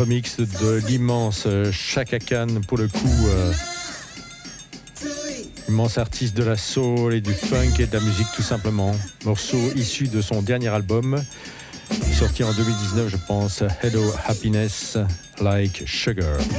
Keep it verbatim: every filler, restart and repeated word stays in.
remix de l'immense Chaka Khan, pour le coup, euh, immense artiste de la soul et du funk et de la musique tout simplement. Morceau issu de son dernier album, sorti en deux mille dix-neuf je pense, Hello Happiness Like Sugar.